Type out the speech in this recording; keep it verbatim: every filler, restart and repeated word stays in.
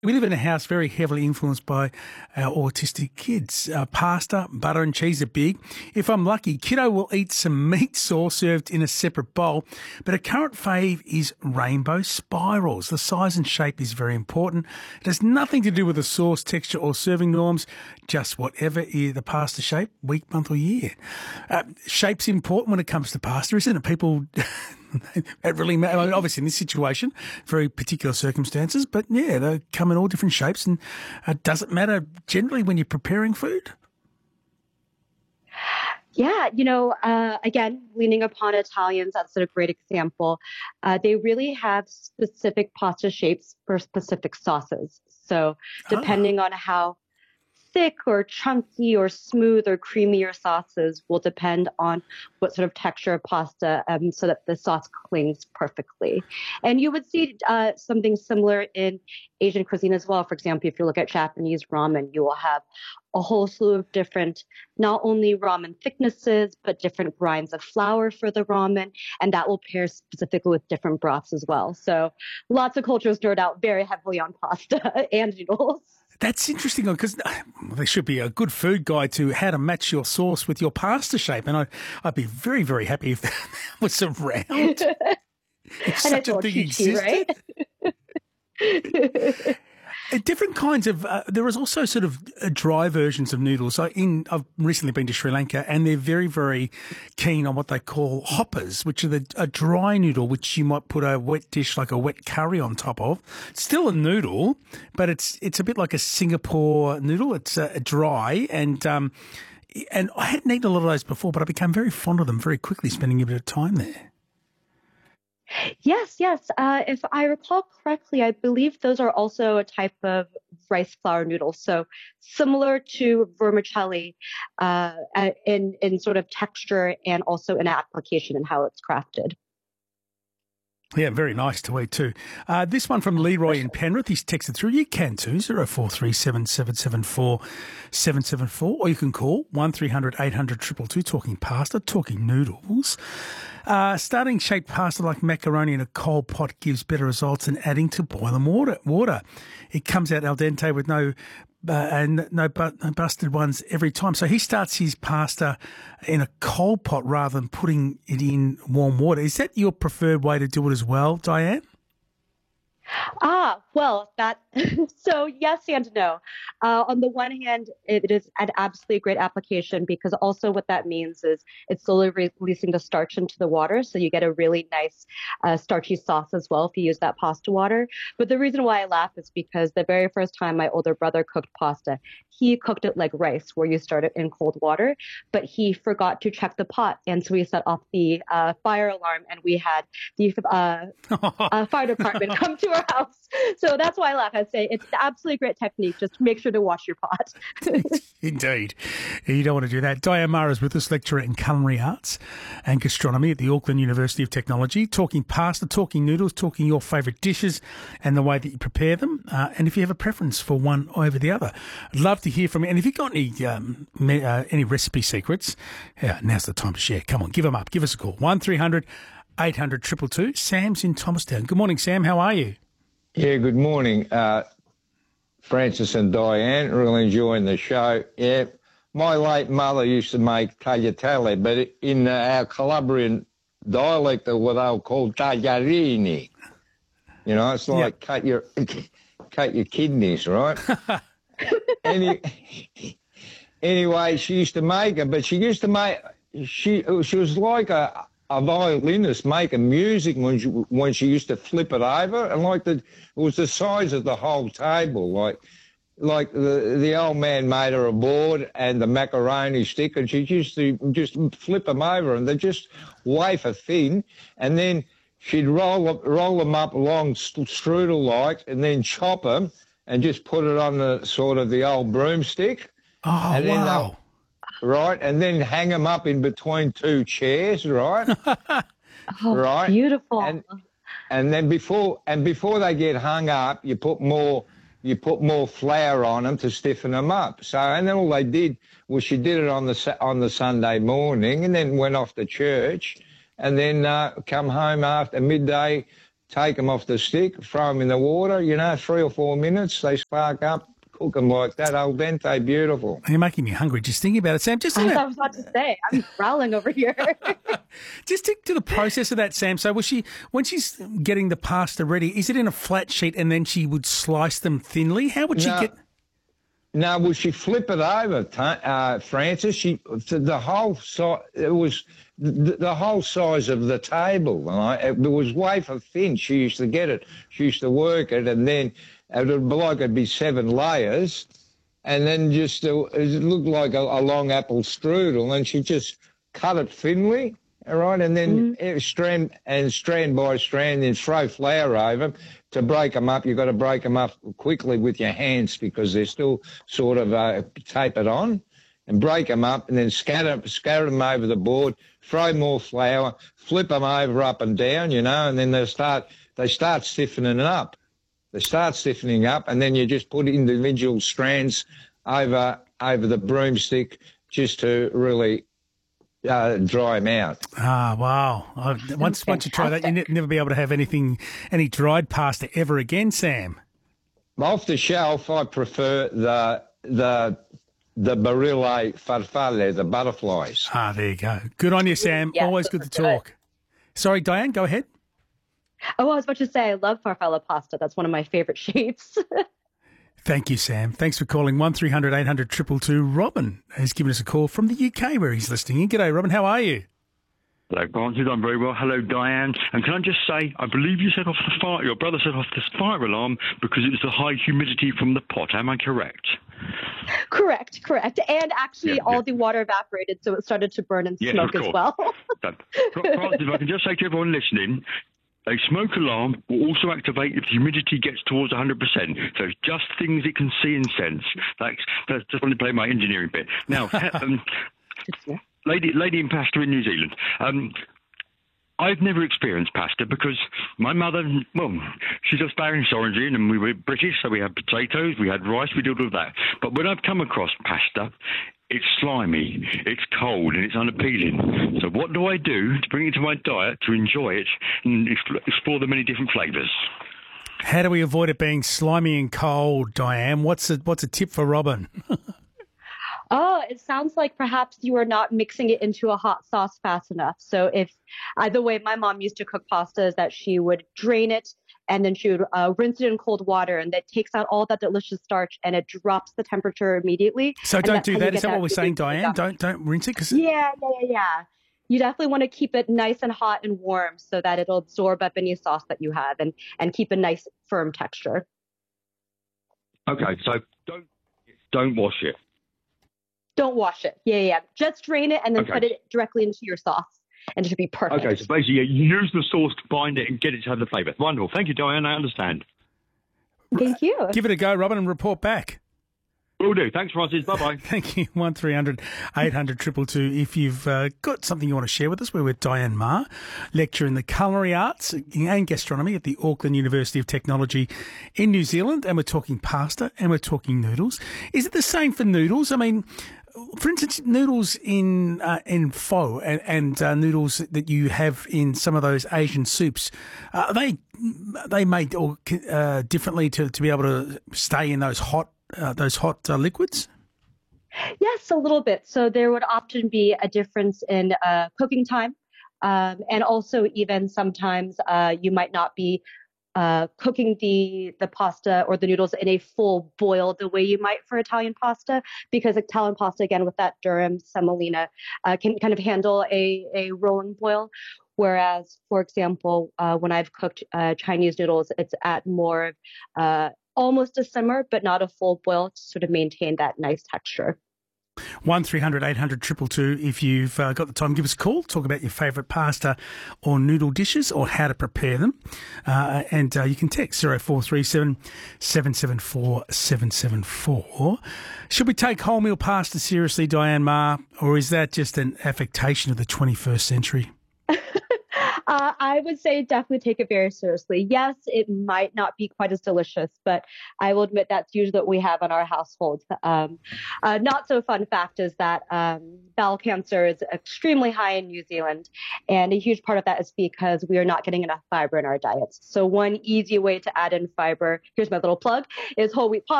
We live in a house very heavily influenced by our autistic kids. Uh, pasta, butter and cheese are big. If I'm lucky, kiddo will eat some meat sauce served in a separate bowl. But a current fave is rainbow spirals. The size and shape is very important. It has nothing to do with the sauce, texture or serving norms, just whatever is the pasta shape, week, month or year. Uh, shape's important when it comes to pasta, isn't it? People... It really matters. I mean, obviously, in this situation, very particular circumstances, but yeah, they come in all different shapes. And uh, does it matter generally when you're preparing food? Yeah, you know, uh, again, leaning upon Italians, that's a great example. Uh, they really have specific pasta shapes for specific sauces. So depending oh. on how thick or chunky or smooth or creamy your sauces will depend on what sort of texture of pasta um, so that the sauce clings perfectly. And you would see uh, something similar in Asian cuisine as well. For example, if you look at Japanese ramen, you will have a whole slew of different, not only ramen thicknesses, but different grinds of flour for the ramen. And that will pair specifically with different broths as well. So lots of cultures nerd out very heavily on pasta and noodles. That's interesting because there should be a good food guide to how to match your sauce with your pasta shape. And I'd, I'd be very, very happy if that was around. If such a thing existed. Right? Different kinds of, uh, there is also sort of uh, dry versions of noodles. So in, I've recently been to Sri Lanka and they're very, very keen on what they call hoppers, which are the, a dry noodle, which you might put a wet dish like a wet curry on top of. It's still a noodle, but it's, it's a bit like a Singapore noodle. It's uh, dry and, um, and I hadn't eaten a lot of those before, but I became very fond of them very quickly, spending a bit of time there. Yes, yes. Uh, if I recall correctly, I believe those are also a type of rice flour noodle. So similar to vermicelli uh, in, in sort of texture and also in application and how it's crafted. Yeah, very nice to eat too. Uh, this one from Leroy in Penrith, he's texted through. You can too, zero four three seven seven seven four seven seven four, or you can call one three hundred eight hundred two two two, talking pasta, talking noodles. Uh, starting shaped pasta like macaroni in a cold pot gives better results than adding to boiling water. water. It comes out al dente with no Uh, and no, but, no busted ones every time. So he starts his pasta in a cold pot rather than putting it in warm water. Is that your preferred way to do it as well, Diane? Ah, well, that, so yes and no. Uh, on the one hand, it is an absolutely great application because also what that means is it's slowly re- releasing the starch into the water. So you get a really nice uh, starchy sauce as well if you use that pasta water. But the reason why I laugh is because the very first time my older brother cooked pasta, he cooked it like rice where you start it in cold water, but he forgot to check the pot. And so we set off the uh, fire alarm and we had the uh, uh, fire department come to our house. So that's why I laugh. I say it's an absolutely great technique. Just make sure to wash your pot. Indeed. You don't want to do that. Diane Mara is with us, lecturer in culinary arts and gastronomy at the Auckland University of Technology, talking pasta, talking noodles, talking your favourite dishes and the way that you prepare them. Uh, and if you have a preference for one over the other, I'd love to hear from you. And if you've got any um, me, uh, any recipe secrets, yeah, now's the time to share. Come on, give them up. Give us a call. one three hundred eight hundred two two two. Sam's in Thomastown. Good morning, Sam. How are you? Yeah, good morning, uh, Francis and Diane. Really enjoying the show. Yeah, my late mother used to make tagliatelle, but in uh, our Calabrian dialect, what they'll call tagliarini. You know, it's like yep. cut your cut your kidneys, right? Any, anyway, she used to make it, but she used to make she she was like a. a violinist making music when she, when she used to flip it over, and like the, it was the size of the whole table. Like, like the the old man made her a board and the macaroni stick, and she used to just flip them over, and they're just wafer thin, and then she'd roll roll them up along strudel like, and then chop them and just put it on the sort of the old broomstick. Oh, and then wow. Right, and then hang them up in between two chairs, right? Oh, right, beautiful. And, and then before and before they get hung up, you put more you put more flour on them to stiffen them up. So, and then all they did was she did it on the on the Sunday morning, and then went off to church, and then uh, come home after midday take them off the stick, throw them in the water, you know, three or four minutes, they spark up, cook them like that, al dente, beautiful. You're making me hungry just thinking about it, Sam. Just I in a, was about to say, I'm growling over here. just stick to the process of that, Sam. So was she, when she's getting the pasta ready, is it in a flat sheet and then she would slice them thinly? How would she No. get... No, well, she flip it over, uh, Francis. She the whole size. It was the, the whole size of the table. Right? It was wafer thin. She used to get it. She used to work it, and then it would be like it'd be seven layers, and then just uh, it looked like a, a long apple strudel, and she just cut it thinly. All right, and then mm-hmm. strand and strand by strand, then throw flour over them. To break them up, you've got to break them up quickly with your hands because they're still sort of uh, tapered on, and break them up and then scatter scatter them over the board. Throw more flour, flip them over up and down, you know, and then they start they start stiffening up. They start stiffening up, and then you just put individual strands over over the broomstick just to really. Uh, dry them out. Ah, wow. Uh, once once you try that, you'll never be able to have anything, any dried pasta ever again, Sam. Off the shelf, I prefer the the the Barilla farfalle, the butterflies. Ah, there you go. Good on you, Sam. Yeah, Always good to talk. Good. Sorry, Diane, go ahead. Oh, I was about to say, I love farfalle pasta. That's one of my favorite shapes. Thank you, Sam. Thanks for calling one three hundred eight hundred two two two. Robin has given us a call from the U K where he's listening in. G'day, Robin. How are you? Hello, Francis. I'm very well. Hello, Diane. And can I just say, I believe you set off the fire, your brother set off the fire alarm because it was the high humidity from the pot. Am I correct? Correct, correct. And actually, yeah, all yeah. the water evaporated, so it started to burn and yes, smoke as well. Francis, if I can just say to everyone listening, a smoke alarm will also activate if the humidity gets towards one hundred percent. So it's just things it can see and sense. That's, that's just want to play my engineering bit. Now, um, lady, lady in pasta in New Zealand. Um, I've never experienced pasta because my mother, well, she's of Spanish origin and we were British, so we had potatoes, we had rice, we did all of that. But when I've come across pasta, it's slimy, it's cold, and it's unappealing. So what do I do to bring it to my diet to enjoy it and explore the many different flavours? How do we avoid it being slimy and cold, Diane? What's a, what's a tip for Robin? Oh, it sounds like perhaps you are not mixing it into a hot sauce fast enough. So if uh, the way my mom used to cook pasta is that she would drain it and then she would uh, rinse it in cold water, and that takes out all that delicious starch and it drops the temperature immediately. So don't do that. Is that, that what we're saying, Diane? Don't don't rinse it? Cause... Yeah, yeah, yeah, yeah. You definitely want to keep it nice and hot and warm so that it'll absorb up any sauce that you have and, and keep a nice firm texture. Okay, so don't don't wash it. Don't wash it. Yeah, yeah. Just drain it and then okay. put it directly into your sauce. And it should be perfect. Okay, so basically you use the sauce to bind it and get it to have the flavour. Wonderful. Thank you, Diane. I understand. Thank you. Give it a go, Robin, and report back. Will do. Thanks, Francis. Bye-bye. Thank you. one three hundred eight hundred two two two. If you've uh, got something you want to share with us, we're with Diane Ma, lecturer in the culinary arts and gastronomy at the Auckland University of Technology in New Zealand. And we're talking pasta and we're talking noodles. Is it the same for noodles? I mean, for instance, noodles in uh, in pho and, and uh, noodles that you have in some of those Asian soups, uh, are they they made or uh, differently to, to be able to stay in those hot uh, those hot uh, liquids? Yes, a little bit. So there would often be a difference in uh, cooking time, um, and also even sometimes uh, you might not be Uh, cooking the the pasta or the noodles in a full boil the way you might for Italian pasta, because Italian pasta, again, with that durum semolina, uh, can kind of handle a, a rolling boil. Whereas, for example, uh, when I've cooked uh, Chinese noodles, it's at more of uh, almost a simmer, but not a full boil to sort of maintain that nice texture. one three hundred eight hundred two two two. If you've uh, got the time, give us a call. Talk about your favourite pasta or noodle dishes or how to prepare them. Uh, and uh, you can text zero four three seven seven seven four seven seven four. Should we take wholemeal pasta seriously, Diane Ma, or is that just an affectation of the twenty-first century? Uh, I would say definitely take it very seriously. Yes, it might not be quite as delicious, but I will admit that's usually what we have in our household. Um, uh, not so fun fact is that um, bowel cancer is extremely high in New Zealand, and a huge part of that is because we are not getting enough fiber in our diets. So one easy way to add in fiber, here's my little plug, is whole wheat pasta.